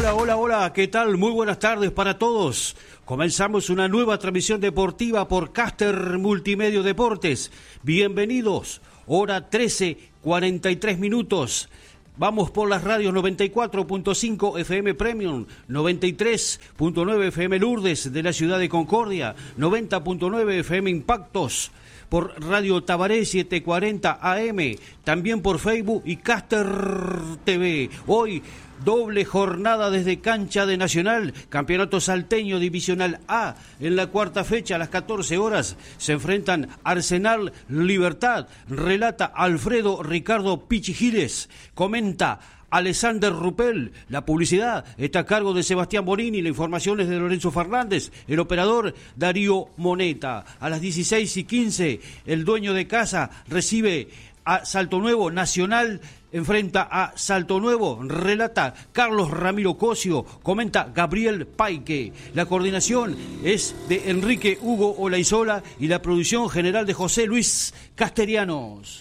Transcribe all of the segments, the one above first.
Hola, ¿qué tal? Muy buenas tardes para todos. Comenzamos una nueva transmisión deportiva por Caster Multimedia Deportes. Bienvenidos, hora 13:43 minutos. Vamos por las radios 94.5 FM Premium, 93.9 FM Lourdes de la ciudad de Concordia, 90.9 FM Impactos, por Radio Tabaré 740 AM, también por Facebook y Caster TV. Hoy, doble jornada desde cancha de Nacional, Campeonato Salteño Divisional A. En la cuarta fecha, a las 14 horas, se enfrentan Arsenal Libertad. Relata Alfredo Ricardo Pichi Giles. Comenta Alexander Rupel. La publicidad está a cargo de Sebastián Bonini. La información es de Lorenzo Fernández. El operador Darío Moneta. A las 16:15, el dueño de casa recibe a Salto Nuevo. Nacional enfrenta a Salto Nuevo. Relata Carlos Ramiro Cosio. Comenta Gabriel Paique. La coordinación es de Enrique Hugo Olaizola y la producción general de José Luis Casterianos.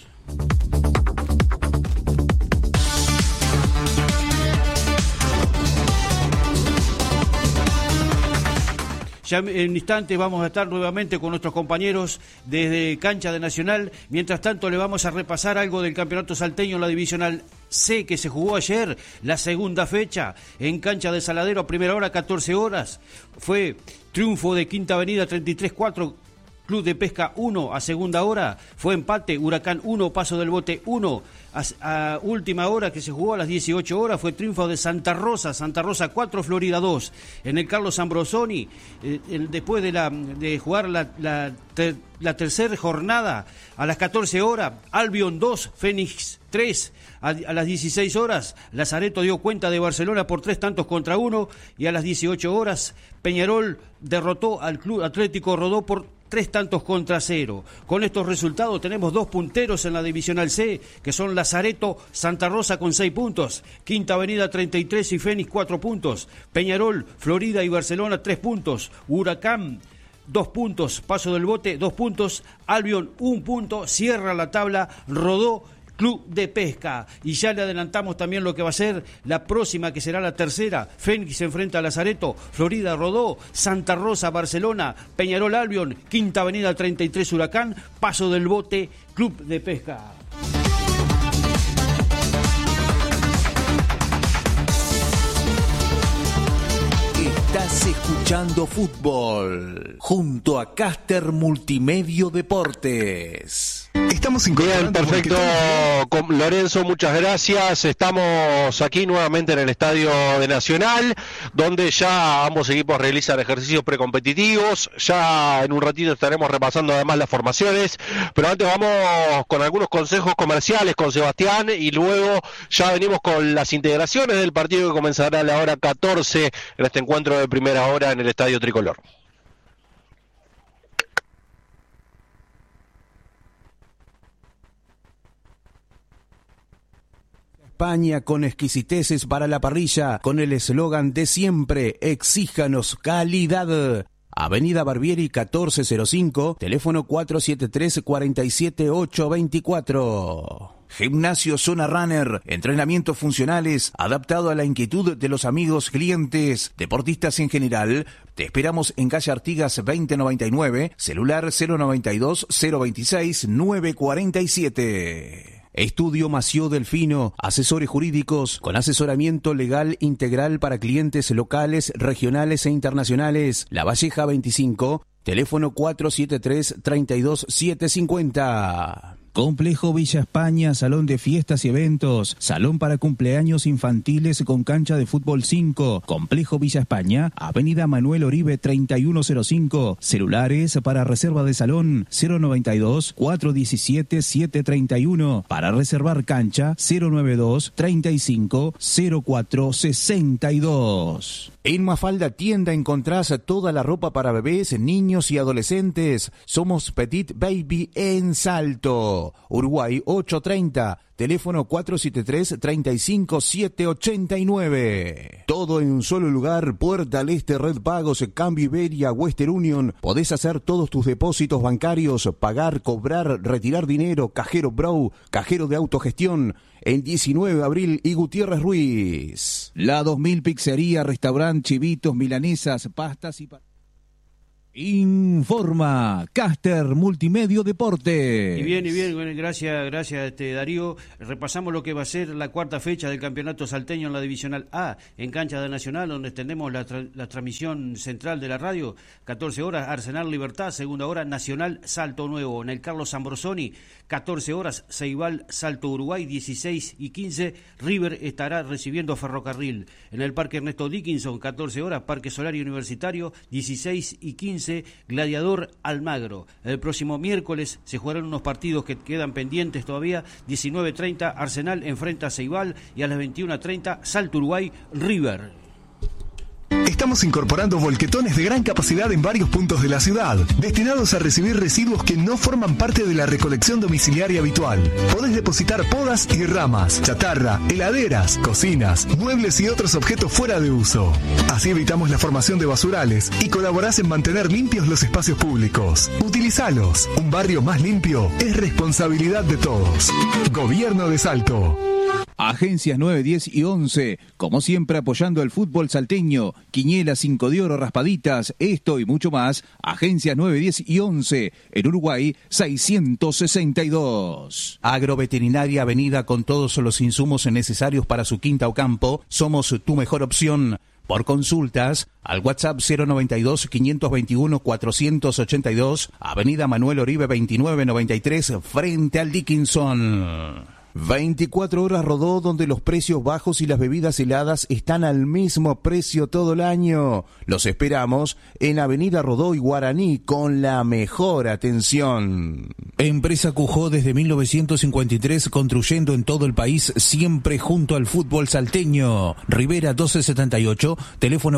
Ya en instantes vamos a estar nuevamente con nuestros compañeros desde Cancha de Nacional. Mientras tanto, le vamos a repasar algo del Campeonato Salteño en la Divisional C, que se jugó ayer, la segunda fecha, en Cancha de Saladero, a primera hora, 14 horas. Fue triunfo de Quinta Avenida 33-4, Club de Pesca 1. A segunda hora fue empate, Huracán 1, Paso del Bote 1. A última hora, que se jugó a las 18 horas, fue triunfo de Santa Rosa 4, Florida 2. En el Carlos Ambrosoni, después de jugar la tercera jornada, a las 14 horas, Albion 2, Fénix 3. A las 16 horas, Lazareto dio cuenta de Barcelona por 3-1, y a las 18 horas, Peñarol derrotó al Club Atlético Rodó por 3-0. Con estos resultados tenemos dos punteros en la Divisional C, que son Lazareto, Santa Rosa con 6 puntos, Quinta Avenida 33 y Fénix 4 puntos, Peñarol, Florida y Barcelona 3 puntos, Huracán 2 puntos, Paso del Bote 2 puntos, Albion 1 punto, cierra la tabla Rodó Club de Pesca. Y ya le adelantamos también lo que va a ser la próxima, que será la tercera. Fénix se enfrenta a Lazareto, Florida Rodó, Santa Rosa Barcelona, Peñarol Albion, Quinta Avenida 33 Huracán, Paso del Bote Club de Pesca. Estás escuchando fútbol junto a Caster Multimedia Deportes. Estamos bien, perfecto, con Lorenzo, muchas gracias. Estamos aquí nuevamente en el Estadio de Nacional, donde ya ambos equipos realizan ejercicios precompetitivos. Ya en un ratito estaremos repasando además las formaciones, pero antes vamos con algunos consejos comerciales con Sebastián y luego ya venimos con las integraciones del partido que comenzará a la hora 14 en este encuentro de primera hora en el Estadio Tricolor. España con exquisiteces para la parrilla, con el eslogan de siempre: exíjanos calidad. Avenida Barbieri 1405, teléfono 473-47824. Gimnasio Zona Runner, entrenamientos funcionales adaptado a la inquietud de los amigos clientes, deportistas en general. Te esperamos en calle Artigas 2099, celular 092-026-947. Estudio Mació Delfino, asesores jurídicos con asesoramiento legal integral para clientes locales, regionales e internacionales. La Valleja 25, teléfono 473-32750. Complejo Villa España, salón de fiestas y eventos, salón para cumpleaños infantiles con cancha de fútbol 5. Complejo Villa España, avenida Manuel Oribe 3105, celulares para reserva de salón 092-417-731, para reservar cancha 092-35-0462. En Mafalda Tienda encontrás toda la ropa para bebés, niños y adolescentes. Somos Petit Baby en Salto. Uruguay 830, teléfono 473-35789. Todo en un solo lugar, Puerta al Este, Red Pagos, Cambio Iberia, Western Union. Podés hacer todos tus depósitos bancarios, pagar, cobrar, retirar dinero, cajero Bro, cajero de autogestión, en 19 de abril y Gutiérrez Ruiz. La 2000 Pizzería, Restaurant, Chivitos, Milanesas, Pastas y... Informa Caster Multimedio Deporte. Y bien, bueno, gracias Darío. Repasamos lo que va a ser la cuarta fecha del campeonato salteño en la Divisional A, en Cancha de Nacional, donde tenemos la transmisión central de la radio. 14 horas, Arsenal Libertad, segunda hora, Nacional Salto Nuevo. En el Carlos Ambrosoni, 14 horas, Ceibal Salto Uruguay, 16 y 15, River estará recibiendo a Ferrocarril. En el Parque Ernesto Dickinson, 14 horas, Parque Solar y Universitario, 16 y 15, Gladiador Almagro. El próximo miércoles se jugarán unos partidos que quedan pendientes todavía. 19:30 Arsenal enfrenta a Ceibal y a las 21:30 Salto Uruguay River. Estamos incorporando volquetones de gran capacidad en varios puntos de la ciudad, destinados a recibir residuos que no forman parte de la recolección domiciliaria habitual. Podés depositar podas y ramas, chatarra, heladeras, cocinas, muebles y otros objetos fuera de uso. Así evitamos la formación de basurales y colaborás en mantener limpios los espacios públicos. Utilizalos. Un barrio más limpio es responsabilidad de todos. Gobierno de Salto. Agencias 9, 10 y 11, como siempre apoyando el fútbol salteño. Quiniela, 5 de oro, raspaditas, esto y mucho más. Agencias 9, 10 y 11, en Uruguay 662. Agroveterinaria Avenida, con todos los insumos necesarios para su quinta o campo. Somos tu mejor opción. Por consultas, al WhatsApp 092-521-482, Avenida Manuel Oribe 2993, frente al Dickinson. 24 horas Rodó, donde los precios bajos y las bebidas heladas están al mismo precio todo el año. Los esperamos en Avenida Rodó y Guaraní, con la mejor atención. Empresa Cujó, desde 1953, construyendo en todo el país, siempre junto al fútbol salteño. Rivera 1278, teléfono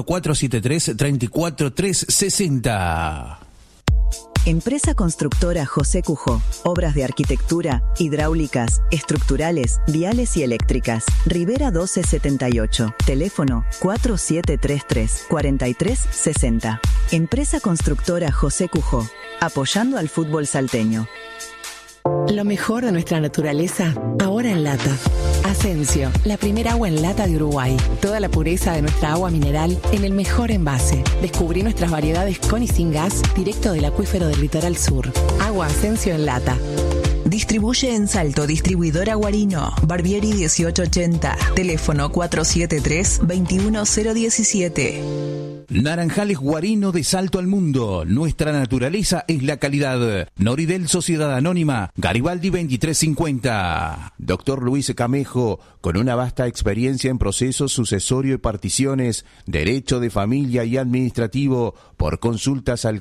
473-34360. Empresa Constructora José Cujó. Obras de arquitectura, hidráulicas, estructurales, viales y eléctricas. Rivera 1278. Teléfono 4733-4360. Empresa Constructora José Cujó. Apoyando al fútbol salteño. Lo mejor de nuestra naturaleza, ahora en lata. Asensio, la primera agua en lata de Uruguay. Toda la pureza de nuestra agua mineral en el mejor envase. Descubrí nuestras variedades con y sin gas, directo del acuífero del litoral sur. Agua Asensio en lata. Distribuye en Salto, distribuidora Guarino, Barbieri 1880, teléfono 473-21017. Naranjales Guarino, de Salto al Mundo. Nuestra naturaleza es la calidad. Noridel Sociedad Anónima, Garibaldi 2350. Doctor Luis Camejo, con una vasta experiencia en procesos sucesorio y particiones, derecho de familia y administrativo. Por consultas al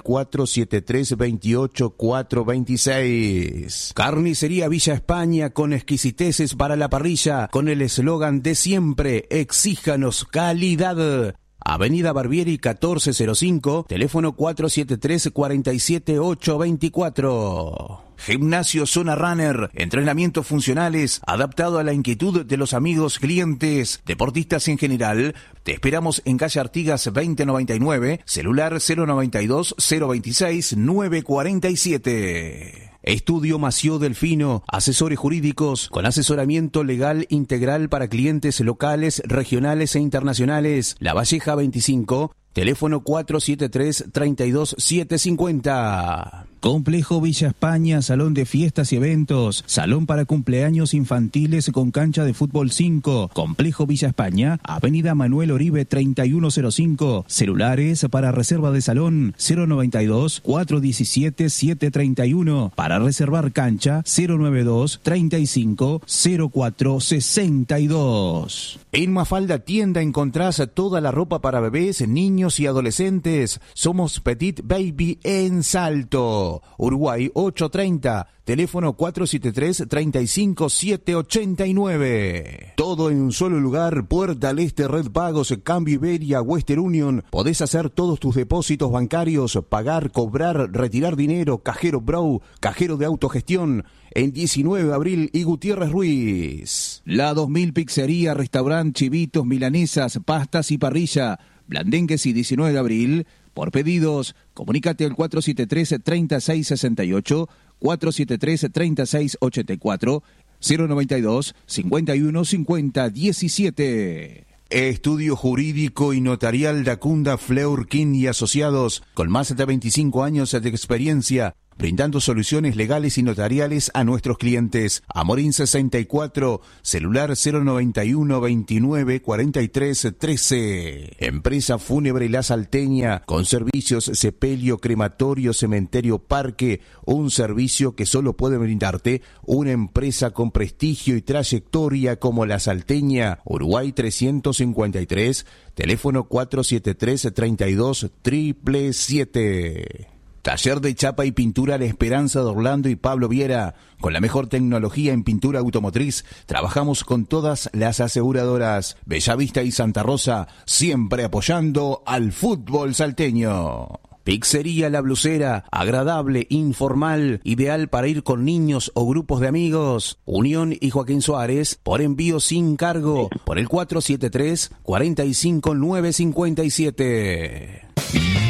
473-28-426. Carnicería Villa España, con exquisiteces para la parrilla, con el eslogan de siempre: exíjanos calidad. Avenida Barbieri 1405, teléfono 473-47824. Gimnasio Zona Runner, entrenamientos funcionales, adaptado a la inquietud de los amigos clientes, deportistas en general. Te esperamos en calle Artigas 2099, celular 092-026-947. Estudio Mació Delfino, asesores jurídicos con asesoramiento legal integral para clientes locales, regionales e internacionales. La Valleja 25, teléfono 473-32750. Complejo Villa España, salón de fiestas y eventos, salón para cumpleaños infantiles con cancha de fútbol 5. Complejo Villa España, Avenida Manuel Oribe 3105. Celulares para reserva de salón 092-417-731. Para reservar cancha 092-35-0462. En Mafalda Tienda encontrás toda la ropa para bebés, niños y adolescentes. Somos Petit Baby en Salto. Uruguay 830, teléfono 473-35789. Todo en un solo lugar, Puerta al Este, Red Pagos, Cambio Iberia, Western Union. Podés hacer todos tus depósitos bancarios, pagar, cobrar, retirar dinero, cajero Bro, cajero de autogestión, en 19 de abril y Gutiérrez Ruiz. La 2000 Pizzería, Restaurant, Chivitos, Milanesas, Pastas y Parrilla, Blandengues y 19 de abril. Por pedidos, comunícate al 473-3668, 473-3684, 092-5150-17. Estudio Jurídico y Notarial Dacunda Fleurkin y Asociados, con más de 25 años de experiencia, brindando soluciones legales y notariales a nuestros clientes. Amorín 64, celular 091 29 43 13. Empresa Fúnebre La Salteña, con servicios sepelio, crematorio, cementerio, parque, un servicio que solo puede brindarte una empresa con prestigio y trayectoria como La Salteña. Uruguay 353, teléfono 473 32 777. Taller de chapa y pintura La Esperanza de Orlando y Pablo Viera. Con la mejor tecnología en pintura automotriz, trabajamos con todas las aseguradoras. Bellavista y Santa Rosa, siempre apoyando al fútbol salteño. Pizzería La Blusera, agradable, informal, ideal para ir con niños o grupos de amigos. Unión y Joaquín Suárez, por envío sin cargo, por el 473 45957.